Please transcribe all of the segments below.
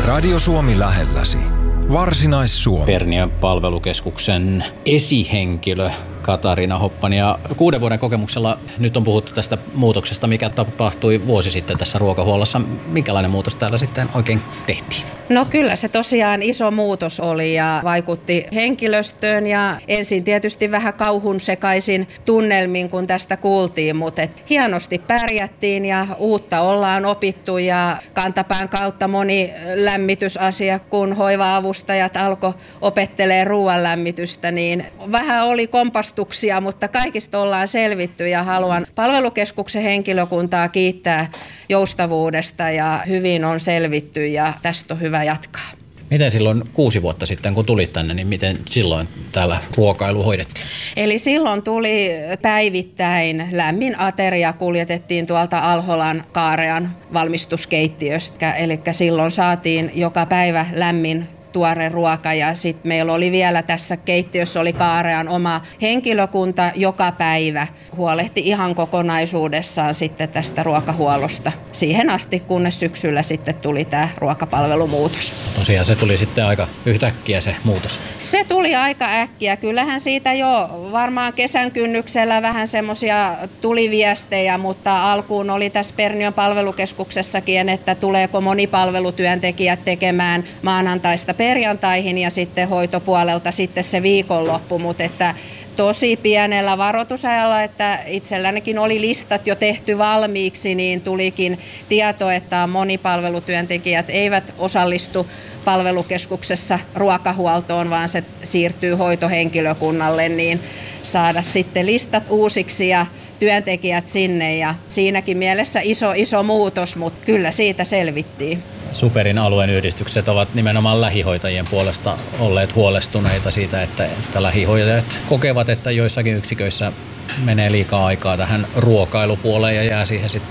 Radio Suomi lähelläsi. Varsinais-Suomi. Perniön palvelukeskuksen esihenkilö Katariina Hoppanen. Ja 6 vuoden kokemuksella nyt on puhuttu tästä muutoksesta, mikä tapahtui vuosi sitten tässä ruokahuollossa. Minkälainen muutos täällä sitten oikein tehtiin? No kyllä se tosiaan iso muutos oli ja vaikutti henkilöstöön ja ensin tietysti vähän kauhun sekaisin tunnelmin, kun tästä kuultiin, mutta hienosti pärjättiin ja uutta ollaan opittu ja kantapään kautta moni lämmitysasia, kun hoiva-avustajat alkoi opettelemaan ruoan lämmitystä, niin vähän oli kompastuksia, mutta kaikista ollaan selvitty ja haluan palvelukeskuksen henkilökuntaa kiittää joustavuudesta ja hyvin on selvitty ja tästä on hyvä jatkaa. Miten silloin 6 vuotta sitten, kun tulit tänne, niin miten silloin täällä ruokailu hoidettiin? Eli silloin tuli päivittäin lämmin ateria, kuljetettiin tuolta Alholan Kaarean valmistuskeittiöstä. Eli silloin saatiin joka päivä lämmin tuore ruoka ja sitten meillä oli vielä tässä keittiössä oli Kaarean oma henkilökunta joka päivä huolehti ihan kokonaisuudessaan sitten tästä ruokahuollosta siihen asti, kunnes syksyllä sitten tuli tämä ruokapalvelumuutos. Tosiaan se tuli sitten aika yhtäkkiä se muutos. Se tuli aika äkkiä. Kyllähän siitä jo varmaan kesän kynnyksellä vähän semmoisia tuli viestejä, mutta alkuun oli tässä Perniön palvelukeskuksessakin, että tuleeko monipalvelutyöntekijät tekemään maanantaista perjantaihin ja sitten hoitopuolelta sitten se viikonloppu, mutta että tosi pienellä varoitusajalla, että itsellänikin oli listat jo tehty valmiiksi, niin tulikin tieto, että monipalvelutyöntekijät eivät osallistu palvelukeskuksessa ruokahuoltoon, vaan se siirtyy hoitohenkilökunnalle, niin saada sitten listat uusiksi ja työntekijät sinne ja siinäkin mielessä iso muutos, mutta kyllä siitä selvittiin. Superin alueen yhdistykset ovat nimenomaan lähihoitajien puolesta olleet huolestuneita siitä, että lähihoitajat kokevat, että joissakin yksiköissä menee liikaa aikaa tähän ruokailupuoleen ja jää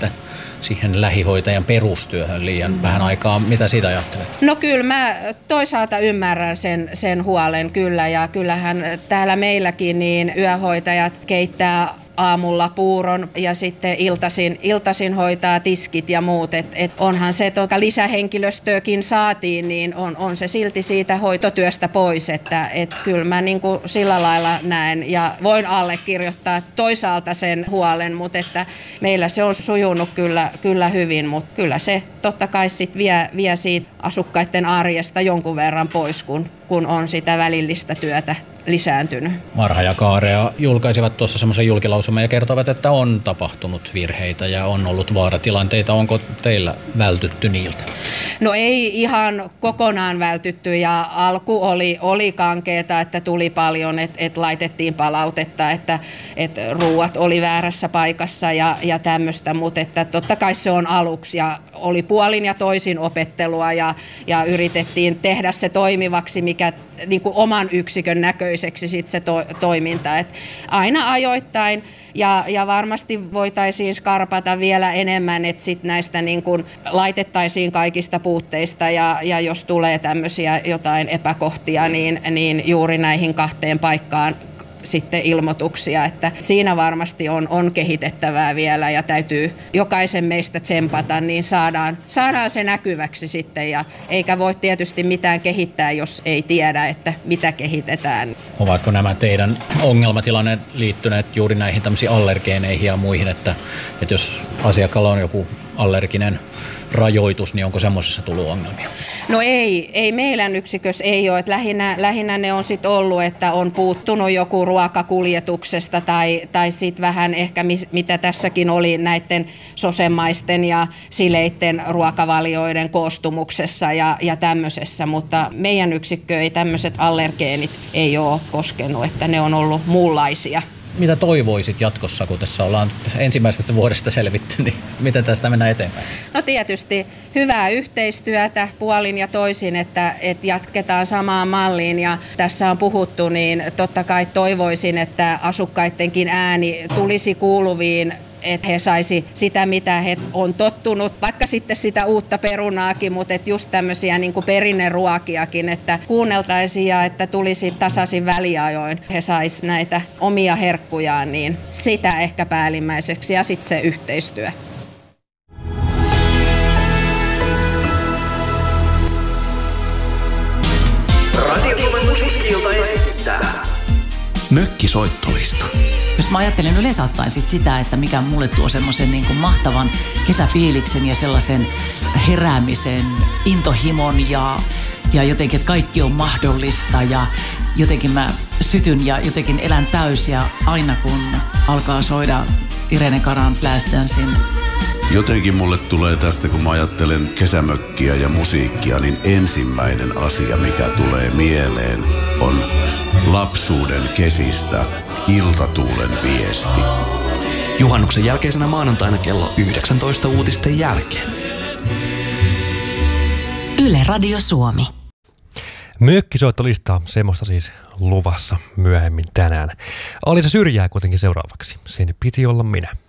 siihen lähihoitajan perustyöhön liian vähän aikaa. Mitä siitä ajattelet? No kyllä mä toisaalta ymmärrän sen huolen kyllä ja kyllähän täällä meilläkin niin yöhoitajat keittää aamulla puuron ja sitten iltasin hoitaa tiskit ja muut. Et onhan se, lisähenkilöstöäkin saatiin, niin on se silti siitä hoitotyöstä pois. Että kyllä mä niin kuin sillä lailla näen ja voin allekirjoittaa toisaalta sen huolen, mutta että meillä se on sujunut kyllä hyvin, mutta kyllä se totta kai sit vie siitä asukkaiden arjesta jonkun verran pois, kun on sitä välillistä työtä lisääntynyt. Marha ja Kaarea julkaisivat tuossa semmoisen julkilausuman ja kertovat, että on tapahtunut virheitä ja on ollut vaaratilanteita. Onko teillä vältytty niiltä? No ei ihan kokonaan vältytty ja alku oli kankeeta, että tuli paljon, että laitettiin palautetta, että ruuat oli väärässä paikassa ja tämmöistä, mutta että totta kai se on aluksi ja oli puolin ja toisin opettelua ja yritettiin tehdä se toimivaksi, mikä niin kuin oman yksikön näköiseksi sit se toiminta. Et aina ajoittain ja varmasti voitaisiin skarpata vielä enemmän, että sit näistä niin kuin laitettaisiin kaikista puutteista ja jos tulee tämmöisiä jotain epäkohtia, niin juuri näihin 2 paikkaan sitten ilmoituksia, että siinä varmasti on kehitettävää vielä ja täytyy jokaisen meistä tsempata, niin saadaan se näkyväksi sitten ja eikä voi tietysti mitään kehittää, jos ei tiedä, että mitä kehitetään. Ovatko nämä teidän ongelmatilanneet liittyneet juuri näihin tämmöisiin allergeeneihin ja muihin, että jos asiakkaalla on joku allerginen rajoitus, niin onko semmoisessa tullut ongelmia? No ei meidän yksikössä ei ole. Että lähinnä ne on sitten ollut, että on puuttunut joku ruokakuljetuksesta tai sitten vähän ehkä mitä tässäkin oli näiden sosemaisten ja sileitten ruokavalioiden koostumuksessa ja tämmöisessä, mutta meidän yksikkö ei tämmöiset allergeenit ei ole koskenut, että ne on ollut muunlaisia. Mitä toivoisit jatkossa, kun tässä ollaan ensimmäisestä vuodesta selvitty, niin miten tästä mennään eteenpäin? No tietysti hyvää yhteistyötä puolin ja toisin, että jatketaan samaan malliin ja tässä on puhuttu, niin totta kai toivoisin, että asukkaidenkin ääni tulisi kuuluviin, että he saisi sitä, mitä he on tottunut, vaikka sitten sitä uutta perunaakin, mutta että just tämmöisiä niin kuin perinneruokiakin, että kuunneltaisiin ja että tulisi tasaisin väliajoin. He sais näitä omia herkkujaan, niin sitä ehkä päällimmäiseksi ja sitten se yhteistyö. Mökkisoittolista. Jos mä ajattelen yleensä ottaen sitä, että mikä mulle tuo semmoisen niin kuin mahtavan kesäfiiliksen ja sellaisen heräämisen, intohimon ja jotenkin, että kaikki on mahdollista ja jotenkin mä sytyn ja jotenkin elän täys ja aina kun alkaa soida Irene Caran Flashdancen. Jotenkin mulle tulee tästä, kun mä ajattelen kesämökkiä ja musiikkia, niin ensimmäinen asia, mikä tulee mieleen, on lapsuuden kesistä iltatuulen viesti. Juhannuksen jälkeisenä maanantaina kello 19 uutisten jälkeen. Yle Radio Suomi. Mökkisoittolista, semmoista siis luvassa myöhemmin tänään. Alisa Syrjää kuitenkin seuraavaksi. Sen piti olla minä.